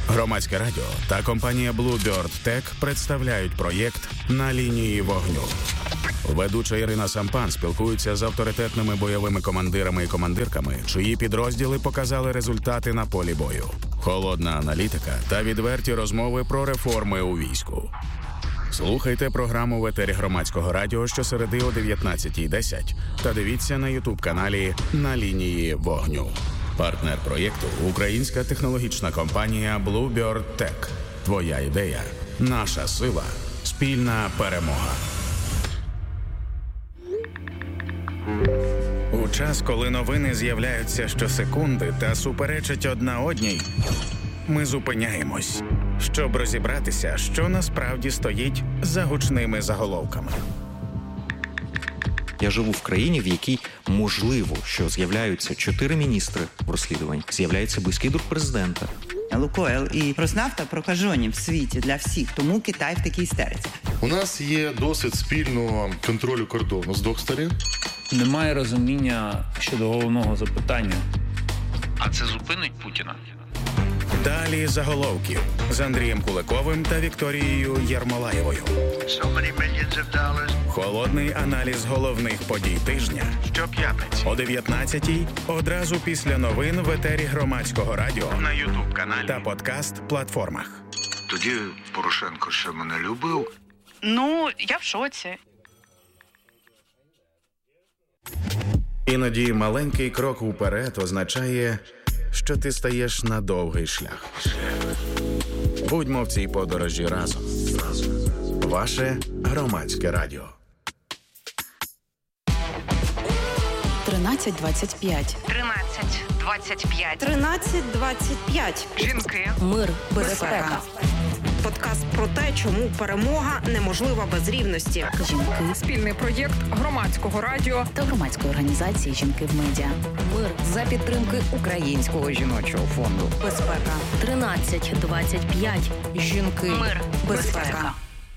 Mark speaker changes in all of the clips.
Speaker 1: Громадське радіо та компанія Bluebird Tech представляють проєкт «На лінії вогню». Ведуча Ірина Сампан спілкується з авторитетними бойовими командирами і командирками, чиї підрозділи показали результати на полі бою. Холодна аналітика та відверті розмови про реформи у війську. Слухайте програму в етері Громадського радіо щосереди о 19:10 та дивіться на YouTube-каналі «На лінії вогню». Партнер проєкту – українська технологічна компанія Bluebird Tech. Твоя ідея – наша сила. Спільна перемога. У час, коли новини з'являються щосекунди та суперечать одна одній, ми зупиняємось, щоб розібратися, що насправді стоїть за гучними заголовками.
Speaker 2: Я живу в країні, в якій можливо, що з'являються 4 міністри в розслідуванні, з'являється близький друг президента.
Speaker 3: Лукойл і Роснафта прокажені в світі для всіх, тому Китай в такій істериці.
Speaker 4: У нас є досвід спільного контролю кордону з двох сторін.
Speaker 5: Немає розуміння щодо головного запитання.
Speaker 6: А це зупинить Путіна?
Speaker 1: Далі заголовків з Андрієм Куликовим та Вікторією Єрмолаєвою. Холодний аналіз головних подій тижня. Щоп'ятниці о 19:00 одразу після новин в етері Громадського радіо на YouTube-каналі та подкаст-платформах.
Speaker 6: Тоді Порошенко ще мене любив.
Speaker 7: Ну, я в шоці.
Speaker 1: Іноді маленький крок уперед означає, що ти стаєш на довгий шлях. Будьмо в цій подорожі разом. Ваше Громадське радіо.
Speaker 8: 13:25.
Speaker 7: 13:25.
Speaker 9: 13:25.
Speaker 7: Жінки.
Speaker 8: Мир, безпека.
Speaker 9: Подкаст про те, чому перемога неможлива без рівності.
Speaker 8: Жінки.
Speaker 7: Спільний проєкт Громадського радіо
Speaker 8: Та громадської організації «Жінки в медіа». Мир за підтримки Українського жіночого фонду. Безпека. 13:25. Жінки.
Speaker 7: Мир,
Speaker 8: безпека.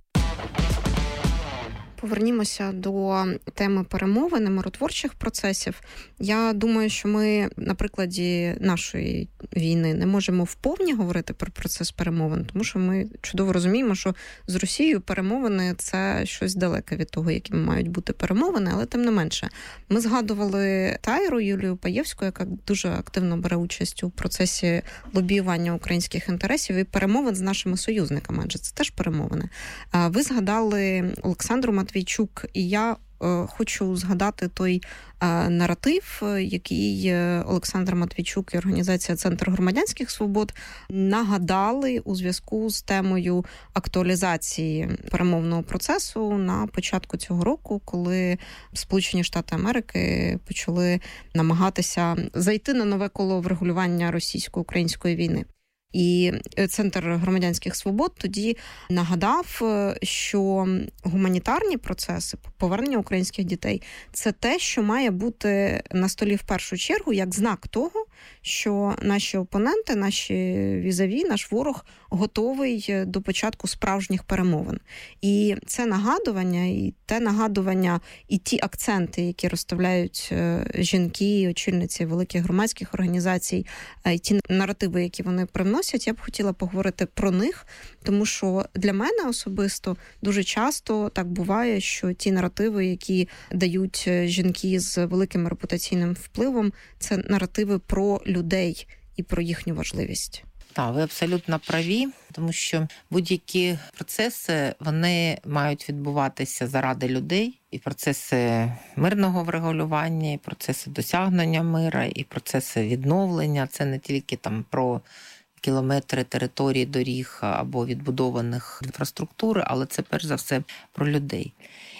Speaker 10: Повернімося до теми перемовин і миротворчих процесів. Я думаю, що ми на прикладі нашої війни не можемо вповні говорити про процес перемовин, тому що ми чудово розуміємо, що з Росією перемовини – це щось далеке від того, якими мають бути перемовини, але тим не менше. Ми згадували Тайру Юлію Паєвську, яка дуже активно бере участь у процесі лобіювання українських інтересів і перемовин з нашими союзниками, адже це теж перемовини. Ви згадали Олександру Матвійчук, і я хочу згадати той наратив, який Олександр Матвійчук і організація «Центр громадянських свобод» нагадали у зв'язку з темою актуалізації перемовного процесу на початку цього року, коли Сполучені Штати Америки почали намагатися зайти на нове коло врегулювання російсько-української війни. І Центр громадянських свобод тоді нагадав, що гуманітарні процеси, повернення українських дітей – це те, що має бути на столі в першу чергу, як знак того, що наші опоненти, наші візаві, наш ворог готовий до початку справжніх перемовин. І це нагадування, і те нагадування, і ті акценти, які розставляють жінки, очільниці великих громадських організацій, і ті наративи, які вони привносять, я б хотіла поговорити про них, тому що для мене особисто дуже часто так буває, що ті наративи, які дають жінки з великим репутаційним впливом, це наративи про людей і про їхню важливість.
Speaker 11: Так, ви абсолютно праві, тому що будь-які процеси, вони мають відбуватися заради людей. І процеси мирного врегулювання, і процеси досягнення мира, і процеси відновлення. Це не тільки там про кілометри території доріг або відбудованих інфраструктури, але це перш за все про людей.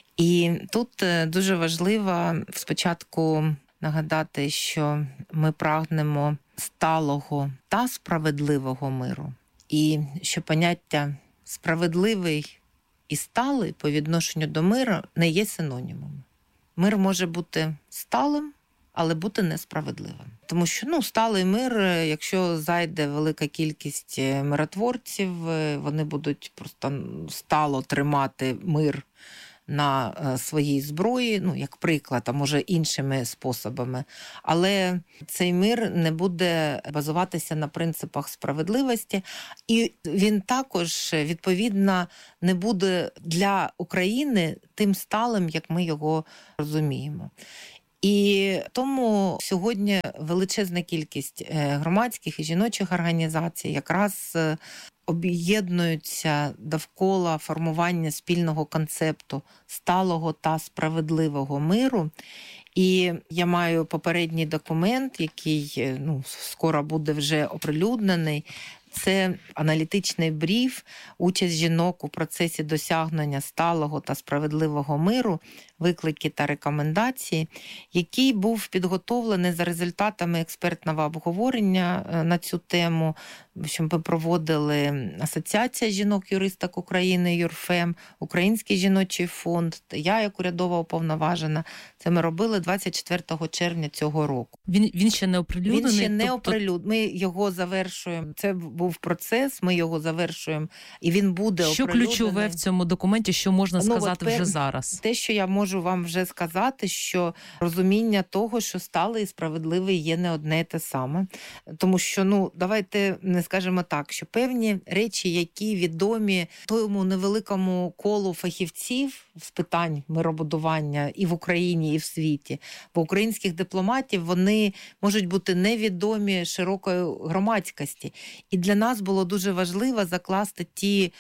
Speaker 11: І тут дуже важливо спочатку нагадати, що ми прагнемо сталого та справедливого миру. І що поняття «справедливий» і «сталий» по відношенню до миру не є синонімами. Мир може бути сталим, але бути несправедливим. Тому що сталий мир, якщо зайде велика кількість миротворців, вони будуть просто стало тримати мир на своїй зброї, ну, як приклад, а може іншими способами. Але цей мир не буде базуватися на принципах справедливості, і він також, відповідно, не буде для України тим сталим, як ми його розуміємо. І тому сьогодні величезна кількість громадських і жіночих організацій якраз об'єднуються довкола формування спільного концепту сталого та справедливого миру. І я маю попередній документ, який скоро буде вже оприлюднений. Це аналітичний бриф, участь жінок у процесі досягнення сталого та справедливого миру, виклики та рекомендації, який був підготовлений за результатами експертного обговорення на цю тему, що ми проводили Асоціація жінок-юристок України, ЮРФЕМ, Український жіночий фонд, я як урядова уповноважена. Це ми робили 24 червня цього року.
Speaker 12: Він ще не оприлюднений?
Speaker 11: Він ще не оприлюднений. Ми його завершуємо. Це був процес, ми його завершуємо, і він буде оприлюднений.
Speaker 12: Що ключове в цьому документі, що можна сказати вже зараз?
Speaker 11: Те, що я можу вам вже сказати, що розуміння того, що сталий і справедливий є не одне і те саме. Тому що, давайте не скажемо так, що певні речі, які відомі тому невеликому колу фахівців з питань миробудування і в Україні, і в світі, бо українських дипломатів, вони можуть бути невідомі широкої громадськості. І для нас було дуже важливо закласти ті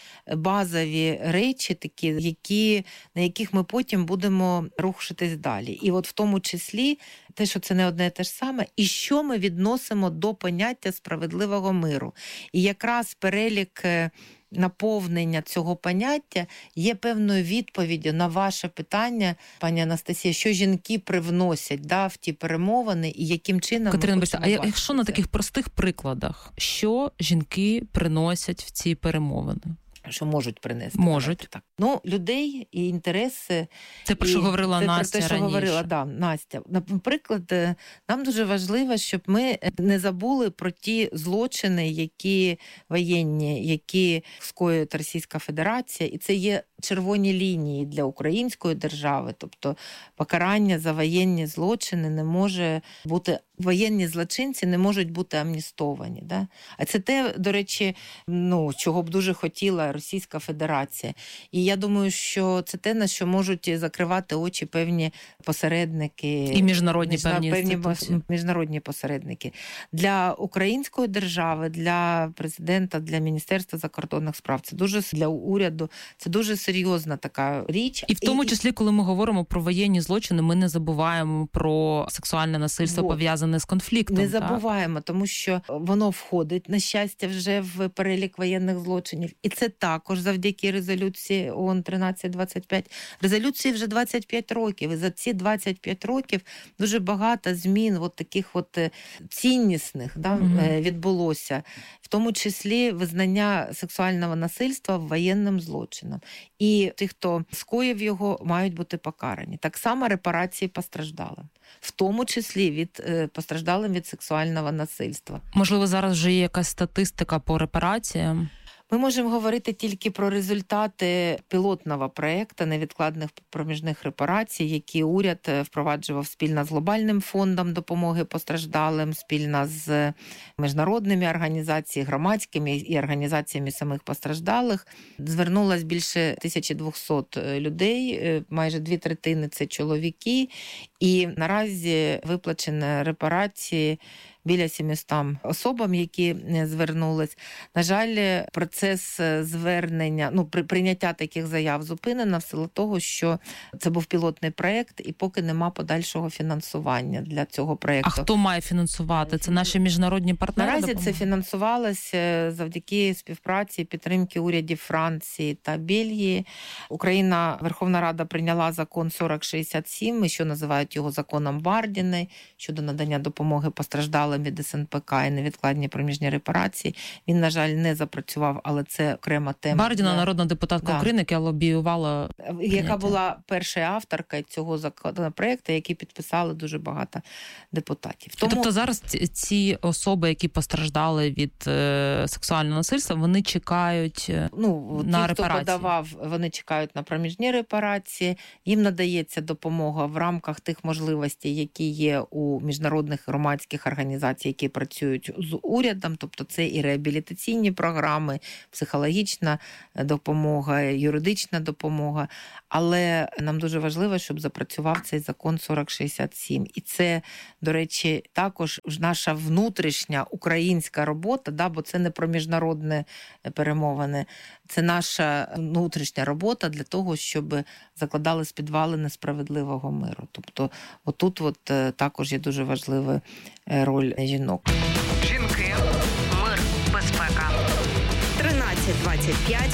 Speaker 11: базові речі, такі, на яких ми потім будемо рухатись далі. І от в тому числі те, що це не одне і те ж саме, і що ми відносимо до поняття справедливого миру. І якраз перелік наповнення цього поняття є певною відповіддю на ваше питання, пані Анастасія, що жінки привносять в ті перемовини і яким чином
Speaker 12: Катерина
Speaker 11: ми
Speaker 12: Борисівна, а якщо на таких простих прикладах, що жінки приносять в ці перемовини?
Speaker 11: Що можуть принести.
Speaker 12: Можуть.
Speaker 11: Так. Людей і інтереси.
Speaker 12: Це про що говорила Настя раніше.
Speaker 11: Говорила, Настя. Наприклад, нам дуже важливо, щоб ми не забули про ті злочини, які воєнні, які скоює Російська Федерація. І це є червоні лінії для української держави. Тобто покарання за воєнні злочини не може бути, воєнні злочинці не можуть бути амністовані. Да? А це те, до речі, чого б дуже хотіла Російська Федерація. І я думаю, що це те, на що можуть закривати очі певні посередники.
Speaker 12: І міжнародні
Speaker 11: міжнародні посередники. Для української держави, для президента, для Міністерства закордонних справ, це дуже, для уряду, це дуже серйозна така річ.
Speaker 12: І в тому числі, коли ми говоримо про воєнні злочини, ми не забуваємо про сексуальне насильство, пов'язане з конфликтом.
Speaker 11: Не забуваємо, тому що воно входить, на щастя, вже в перелік воєнних злочинів. І це також завдяки резолюції ООН 1325. Резолюції вже 25 років. І за ці 25 років дуже багато змін таких ціннісних відбулося. В тому числі визнання сексуального насильства воєнним злочином. І ті, хто скоїв його, мають бути покарані. Так само репарації постраждалим. В тому числі від постраждалим від сексуального насильства.
Speaker 12: Можливо, зараз вже є якась статистика по репараціям?
Speaker 11: Ми можемо говорити тільки про результати пілотного проєкту невідкладних проміжних репарацій, які уряд впроваджував спільно з Глобальним фондом допомоги постраждалим, спільно з міжнародними організаціями, громадськими і організаціями самих постраждалих. Звернулось більше 1200 людей, майже 2/3 – це чоловіки, і наразі виплачені репарації біля 700 особам, які звернулись. На жаль, процес звернення, прийняття таких заяв зупинено в силу того, що це був пілотний проєкт і поки нема подальшого фінансування для цього проєкту.
Speaker 12: А хто має фінансувати? Це наші міжнародні партнери?
Speaker 11: Наразі це фінансувалося завдяки співпраці і підтримки урядів Франції та Бельгії. Україна, Верховна Рада прийняла закон 4067, що називають його законом Бардіни, щодо надання допомоги постраждалим матеріалам від СНПК і невідкладні проміжні репарації. Він, на жаль, не запрацював, але це окрема тема.
Speaker 12: Бардіна, народна депутатка України, яка лобіювала
Speaker 11: яка була перша авторка цього законопроекту, який підписали дуже багато депутатів.
Speaker 12: Тобто зараз ці особи, які постраждали від сексуального насильства, вони чекають на репарації?
Speaker 11: Хто подавав, вони чекають на проміжні репарації. Їм надається допомога в рамках тих можливостей, які є у міжнародних громадських організацій, які працюють з урядом. Тобто це і реабілітаційні програми, психологічна допомога, юридична допомога. Але нам дуже важливо, щоб запрацював цей закон 4067. І це, до речі, також наша внутрішня українська робота, бо це не про міжнародне перемовини. Це наша внутрішня робота для того, щоб закладали підвалини справедливого миру. Тобто отут також є дуже важлива роль жінок.
Speaker 7: Жінки, мир, безпека.
Speaker 9: 13:25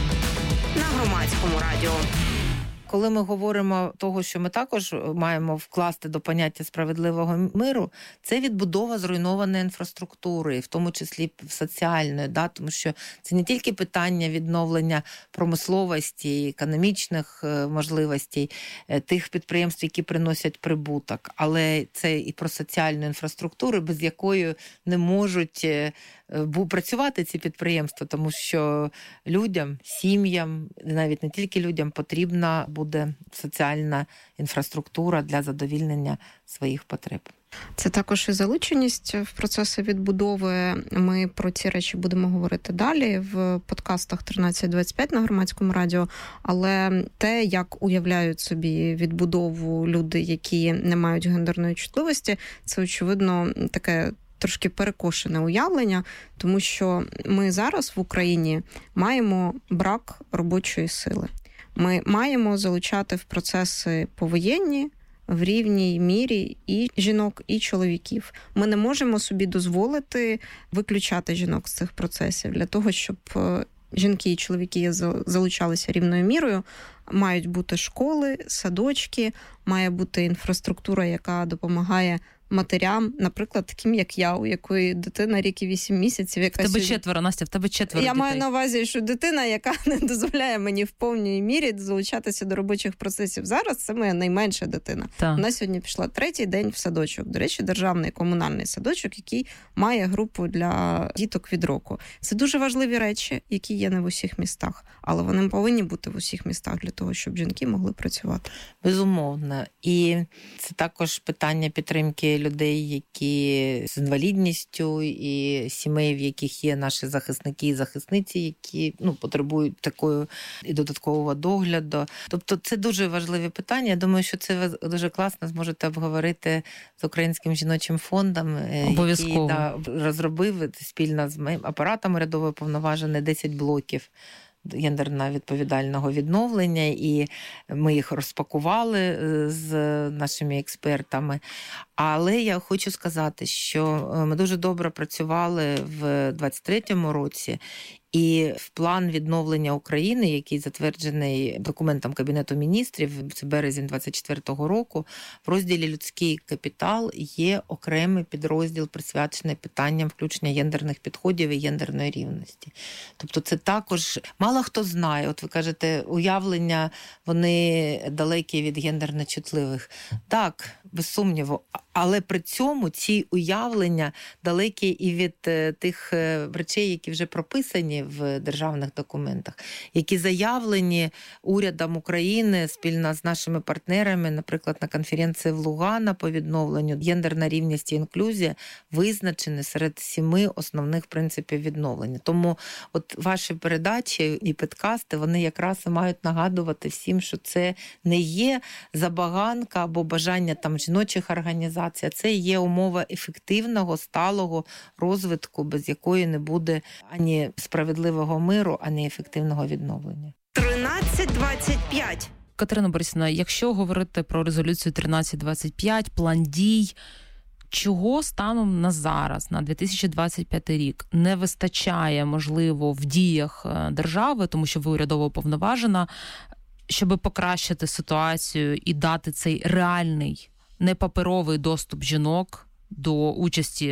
Speaker 9: на Громадському радіо.
Speaker 11: Коли ми говоримо того, що ми також маємо вкласти до поняття справедливого миру, це відбудова зруйнованої інфраструктури, в тому числі соціальної, тому що це не тільки питання відновлення промисловості, економічних можливостей, тих підприємств, які приносять прибуток, але це і про соціальну інфраструктуру, без якої не можуть працювати ці підприємства, тому що людям, сім'ям, навіть не тільки людям, потрібна буде соціальна інфраструктура для задовільнення своїх потреб.
Speaker 10: Це також і залученість в процеси відбудови. Ми про ці речі будемо говорити далі в подкастах 13.25 на Громадському радіо. Але те, як уявляють собі відбудову люди, які не мають гендерної чутливості, це, очевидно, таке трошки перекошене уявлення, тому що ми зараз в Україні маємо брак робочої сили. Ми маємо залучати в процеси повоєнні в рівній мірі і жінок, і чоловіків. Ми не можемо собі дозволити виключати жінок з цих процесів. Для того, щоб жінки і чоловіки залучалися рівною мірою, мають бути школи, садочки, має бути інфраструктура, яка допомагає матерям, наприклад, таким, як я, у якої дитина рік і 8 місяців. Яка
Speaker 12: в тебе четверо, Настя, в тебе четверо
Speaker 10: Я
Speaker 12: дітей.
Speaker 10: маю на увазі, що дитина, яка не дозволяє мені в повній мірі залучатися до робочих процесів зараз, це моя найменша дитина.
Speaker 12: Так.
Speaker 10: Вона сьогодні пішла 3-й день в садочок. До речі, державний комунальний садочок, який має групу для діток від року. Це дуже важливі речі, які є не в усіх містах, але вони повинні бути в усіх містах для того, щоб жінки могли працювати.
Speaker 11: Безумовно. І це також питання підтримки людей, які з інвалідністю, і сімей, в яких є наші захисники і захисниці, які потребують такої і додаткового догляду. Тобто це дуже важливі питання. Я думаю, що це ви дуже класно зможете обговорити з Українським жіночим фондом, який розробив спільно з моїм апаратом урядової уповноважений 10 блоків гендерно-відповідального відновлення, і ми їх розпакували з нашими експертами. Але я хочу сказати, що ми дуже добре працювали в 23-му році, і в план відновлення України, який затверджений документом Кабінету міністрів, це березень 24-го року, в розділі «Людський капітал» є окремий підрозділ, присвячений питанням включення гендерних підходів і гендерної рівності. Тобто це також мало хто знає. От ви кажете, уявлення, вони далекі від гендерно чутливих. Так, без сумніву. Але при цьому ці уявлення далекі і від тих речей, які вже прописані в державних документах, які заявлені урядом України спільно з нашими партнерами, наприклад, на конференції в Лугано по відновленню. Гендерна рівність і інклюзія визначені серед 7 основних принципів відновлення. Тому от ваші передачі і підкасти, вони якраз і мають нагадувати всім, що це не є забаганка або бажання там жіночих організацій, а це є умова ефективного, сталого розвитку, без якої не буде ані справедливого миру, ані ефективного відновлення.
Speaker 9: 13.25.
Speaker 12: Катерина Борисівна, якщо говорити про резолюцію 13.25, план дій, чого станом на зараз, на 2025 рік, не вистачає, можливо, в діях держави, тому що ви урядово уповноважена, щоб покращити ситуацію і дати цей реальний, непаперовий доступ жінок до участі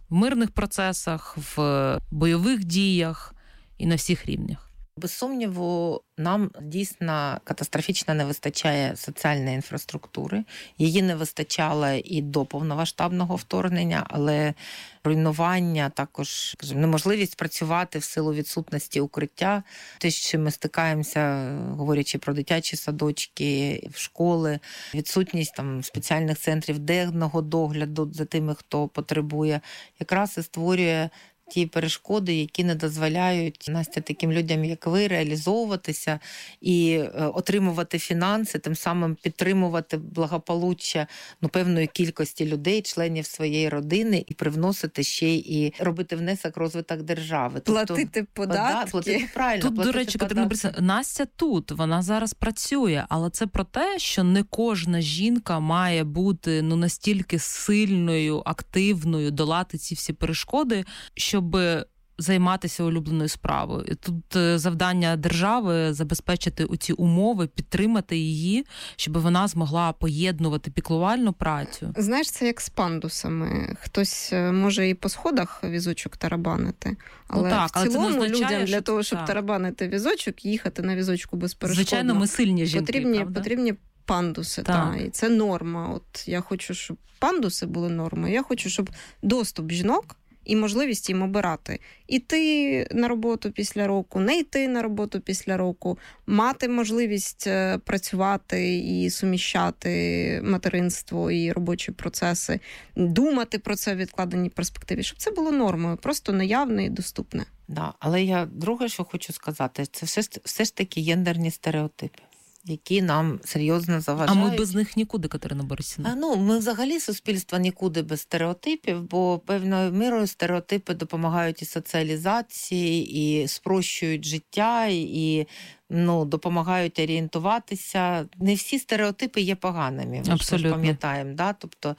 Speaker 12: в мирних процесах, в бойових діях і на всіх рівнях?
Speaker 11: Без сумніву, нам дійсно катастрофічно не вистачає соціальної інфраструктури. Її не вистачало і до повномасштабного вторгнення, але руйнування, також неможливість працювати в силу відсутності укриття. Те, з чим ми стикаємося, говорячи про дитячі садочки, в школи, відсутність там спеціальних центрів денного догляду за тими, хто потребує, якраз і створює ті перешкоди, які не дозволяють, Настя, таким людям, як ви, реалізовуватися і отримувати фінанси, тим самим підтримувати благополуччя певної кількості людей, членів своєї родини, і привносити ще і робити внесок в розвиток держави.
Speaker 10: Платити податки.
Speaker 11: Платити правильно.
Speaker 12: Тут, до речі, Катерина Борисівна, Настя тут, вона зараз працює, але це про те, що не кожна жінка має бути настільки сильною, активною, долати ці всі перешкоди, щоб займатися улюбленою справою. І тут завдання держави забезпечити оці умови, підтримати її, щоб вона змогла поєднувати піклувальну працю.
Speaker 10: Знаєш, це як з пандусами. Хтось може і по сходах візочок тарабанити, але в цілому людям для того, щоб тарабанити візочок, їхати на візочку безперешкодно.
Speaker 12: Звичайно, ми сильні жінки,
Speaker 10: потрібні пандуси. І це норма. От я хочу, щоб пандуси були нормою. Я хочу, щоб доступ жінок і можливість їм обирати. Іти на роботу після року, не йти на роботу після року, мати можливість працювати і суміщати материнство і робочі процеси, думати про це в відкладеній перспективі, щоб це було нормою, просто наявне і доступне.
Speaker 11: Да, але я друге, що хочу сказати, це все ж таки гендерні стереотипи, які нам серйозно заважають.
Speaker 12: А ми без них нікуди, Катерина Борисівна?
Speaker 11: Ми взагалі суспільство нікуди без стереотипів, бо певною мірою стереотипи допомагають і соціалізації, і спрощують життя, і допомагають орієнтуватися. Не всі стереотипи є поганими, ми ж пам'ятаємо. Да? Тобто,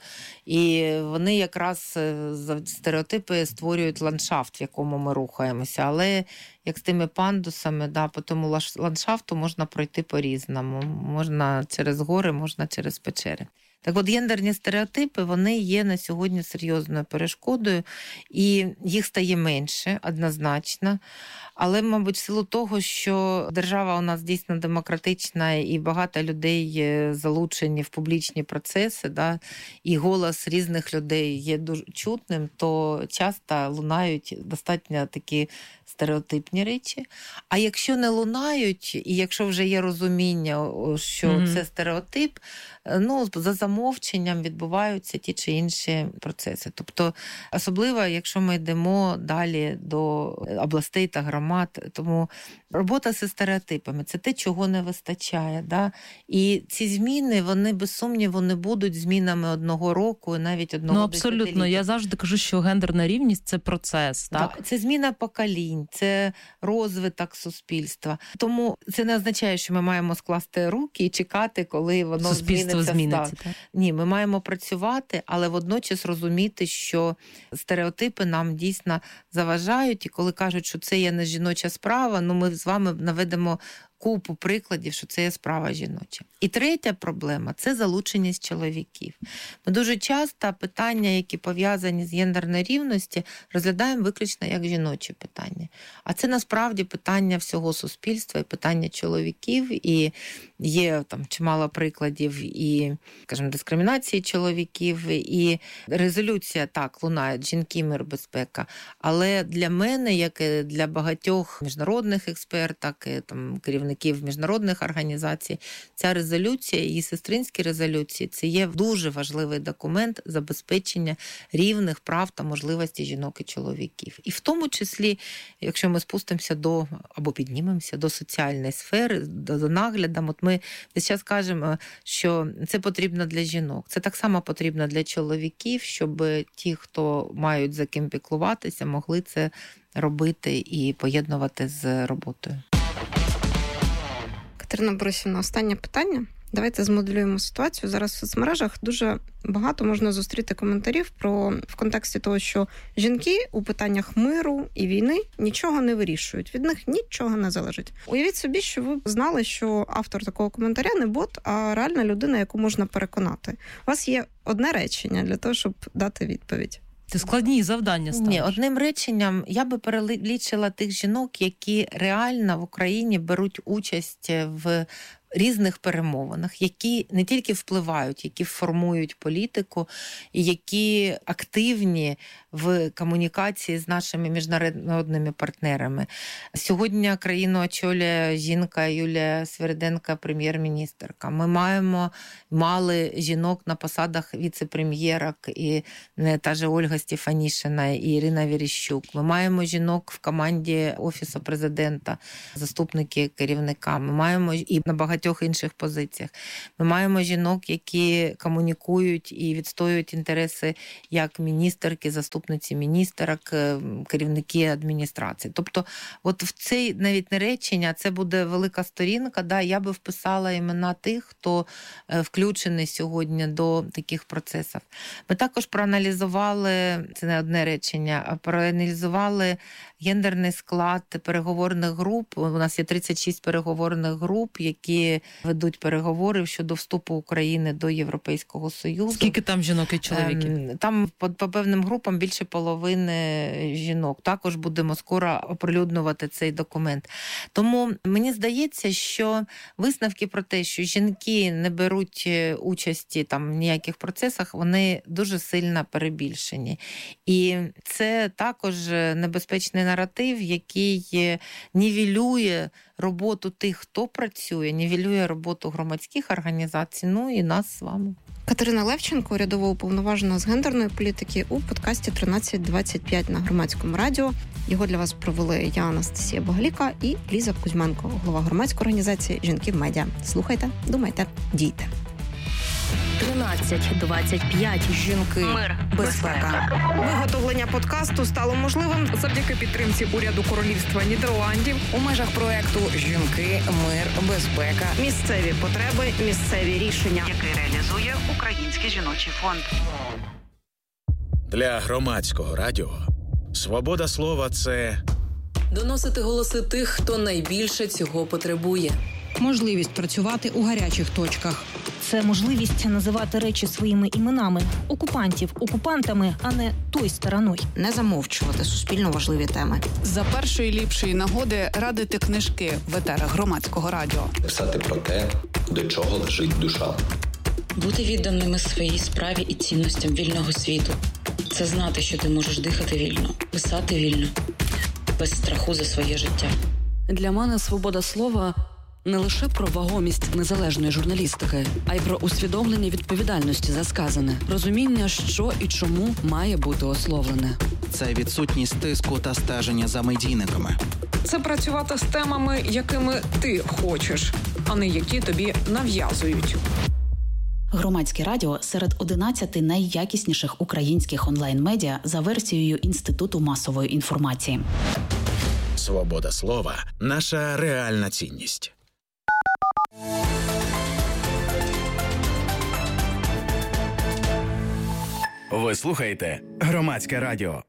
Speaker 11: і вони якраз, стереотипи створюють ландшафт, в якому ми рухаємося. Але як з тими пандусами, по тому ландшафту можна пройти по-різному. Можна через гори, можна через печери. Так от, гендерні стереотипи, вони є на сьогодні серйозною перешкодою, і їх стає менше, однозначно. Але, мабуть, в силу того, що держава у нас дійсно демократична і багато людей залучені в публічні процеси, і голос різних людей є дуже чутним, то часто лунають достатньо такі стереотипні речі. А якщо не лунають, і якщо вже є розуміння, що це стереотип, за замовченням відбуваються ті чи інші процеси. Тобто, особливо, якщо ми йдемо далі до областей та громад, тому робота зі стереотипами – це те, чого не вистачає. Да? І ці зміни, вони, без сумніву, не будуть змінами одного року, навіть одного десятиліття.
Speaker 12: Абсолютно. Я завжди кажу, що гендерна рівність – це процес. Так?
Speaker 11: Це зміна поколінь, це розвиток суспільства. Тому це не означає, що ми маємо скласти руки і чекати, коли воно зміниться. Ні, ми маємо працювати, але водночас розуміти, що стереотипи нам дійсно заважають. І коли кажуть, що це є не жіноча справа, ми з вами наведемо купу прикладів, що це є справа жіноча. І третя проблема – це залученість чоловіків. Ми дуже часто питання, які пов'язані з гендерною рівністю, розглядаємо виключно як жіночі питання. А це насправді питання всього суспільства і питання чоловіків. І є там чимало прикладів і, скажімо, дискримінації чоловіків, і резолюція, так, лунає «Жінки, мир, безпека». Але для мене, як і для багатьох міжнародних експерток, там, керівників міжнародних організацій, ця резолюція, її сестринські резолюції, це є дуже важливий документ забезпечення рівних прав та можливостей жінок і чоловіків. І в тому числі, якщо ми спустимося або піднімемося до соціальної сфери, до нагляду, от ми весь час кажемо, що це потрібно для жінок. Це так само потрібно для чоловіків, щоб ті, хто мають за ким піклуватися, могли це робити і поєднувати з роботою.
Speaker 10: Катерина Борисівна, останнє питання. Давайте змоделюємо ситуацію. Зараз в соцмережах дуже багато можна зустріти коментарів в контексті того, що жінки у питаннях миру і війни нічого не вирішують. Від них нічого не залежить. Уявіть собі, що ви знали, що автор такого коментаря не бот, а реальна людина, яку можна переконати. У вас є одне речення для того, щоб дати відповідь.
Speaker 12: Це складні завдання стануть.
Speaker 11: Ні, одним реченням я би перелічила тих жінок, які реально в Україні беруть участь в різних перемовинах, які не тільки впливають, які формують політику, і які активні в комунікації з нашими міжнародними партнерами. Сьогодні країну очолює жінка Юлія Свериденко, прем'єр-міністерка. Ми мали жінок на посадах віце-прем'єрок, і та же Ольга Стефанішина, і Ірина Верещук. Ми маємо жінок в команді Офісу президента, заступники керівника. Ми маємо і на багатьох інших позиціях. Ми маємо жінок, які комунікують і відстоюють інтереси як міністерки, заступниці міністерок, керівники адміністрації. Тобто, от в цей навіть не речення, це буде велика сторінка, да, я би вписала імена тих, хто включений сьогодні до таких процесів. Ми також проаналізували, це не одне речення, а проаналізували гендерний склад переговорних груп. У нас є 36 переговорних груп, які ведуть переговори щодо вступу України до Європейського Союзу.
Speaker 12: Скільки там жінок і чоловіків?
Speaker 11: Там по певним групам більше половини жінок. Також будемо скоро оприлюднювати цей документ. Тому мені здається, що висновки про те, що жінки не беруть участі там в ніяких процесах, вони дуже сильно перебільшені. І це також небезпечний наратив, який нівелює роботу тих, хто працює, нівелює роботу громадських організацій, ну і нас з вами.
Speaker 10: Катерина Левченко, урядова уповноважена з гендерної політики, у подкасті «1325» на Громадському радіо. Його для вас провели я, Анастасія Боголіка, і Ліза Кузьменко, голова громадської організації «Жінки в медіа». Слухайте, думайте, дійте.
Speaker 8: 1325. Жінки.
Speaker 9: Мир. Безпека. Виготовлення подкасту стало можливим
Speaker 13: завдяки підтримці уряду Королівства Нідерландів
Speaker 8: у межах проекту «Жінки. Мир. Безпека».
Speaker 9: Місцеві потреби, місцеві рішення,
Speaker 7: який реалізує Український жіночий фонд.
Speaker 1: Для Громадського радіо свобода слова – це
Speaker 14: доносити голоси тих, хто найбільше цього потребує.
Speaker 15: Можливість працювати у гарячих точках.
Speaker 16: Це можливість називати речі своїми іменами. Окупантів окупантами, а не той стороною.
Speaker 3: Не замовчувати суспільно важливі теми.
Speaker 13: За першої ліпшої нагоди радити книжки в етерах Громадського радіо.
Speaker 17: Писати про те, до чого лежить душа.
Speaker 18: Бути відданими своїй справі і цінностям вільного світу. Це знати, що ти можеш дихати вільно, писати вільно, без страху за своє життя.
Speaker 14: Для мене свобода слова – не лише про вагомість незалежної журналістики, а й про усвідомлення відповідальності за сказане, розуміння, що і чому має бути ословлене.
Speaker 19: Це відсутність тиску та стеження за медійниками.
Speaker 13: Це працювати з темами, якими ти хочеш, а не які тобі нав'язують.
Speaker 20: Громадське радіо серед 11 найякісніших українських онлайн-медіа за версією Інституту масової інформації.
Speaker 1: Свобода слова – наша реальна цінність.
Speaker 21: Ви слухаєте Громадське радіо.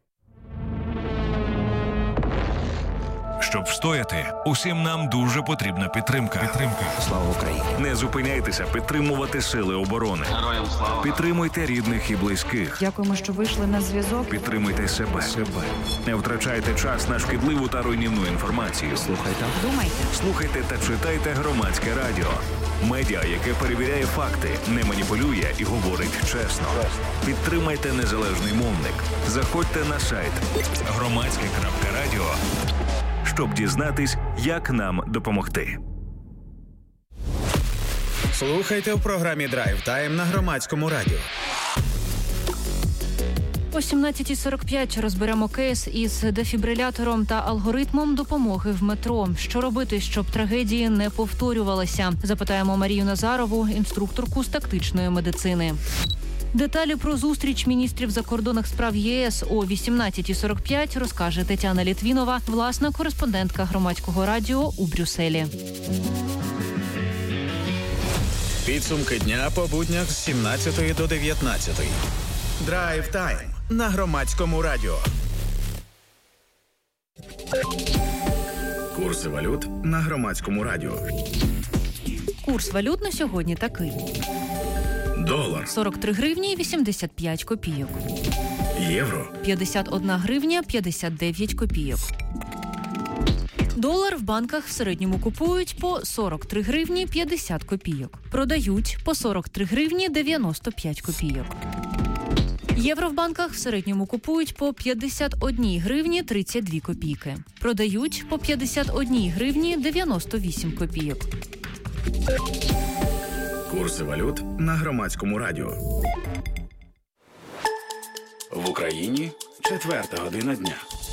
Speaker 22: Щоб встояти, усім нам дуже потрібна підтримка.
Speaker 19: Слава Україні!
Speaker 22: Не зупиняйтеся підтримувати сили оборони.
Speaker 23: Героям слава!
Speaker 22: Підтримуйте рідних і близьких.
Speaker 24: Дякуємо, що вийшли на зв'язок.
Speaker 22: Підтримуйте себе. Не втрачайте час на шкідливу та руйнівну інформацію.
Speaker 19: Слухайте.
Speaker 24: Думайте.
Speaker 22: Слухайте та читайте Громадське радіо. Медіа, яке перевіряє факти, не маніпулює і говорить чесно. Підтримайте незалежний мовник. Заходьте на сайт громадське.радіо, щоб дізнатись, як нам допомогти.
Speaker 1: Слухайте в програмі «Драйв Тайм» на Громадському радіо.
Speaker 25: О 17:45 розберемо кейс із дефібрилятором та алгоритмом допомоги в метро. Що робити, щоб трагедії не повторювалися? Запитаємо Марію Назарову, інструкторку з тактичної медицини. Деталі про зустріч міністрів закордонних справ ЄС о 18:45 розкаже Тетяна Літвінова, власна кореспондентка Громадського радіо у Брюсселі.
Speaker 1: Підсумки дня по буднях з 17 до 19. Драйв Тайм на Громадському радіо. Курси валют на Громадському радіо.
Speaker 25: Курс валют на сьогодні такий.
Speaker 1: Долар
Speaker 25: 43 гривні 85 копійок.
Speaker 1: Євро.
Speaker 25: 51 гривня 59 копійок. Долар в банках в середньому купують по 43 гривні 50 копійок. Продають по 43 гривні 95 копійок. Євро в банках в середньому купують по 51 гривні 32 копійки. Продають по 51 гривні 98 копійок.
Speaker 1: Курси валют на Громадському радіо. В Україні 4 година дня.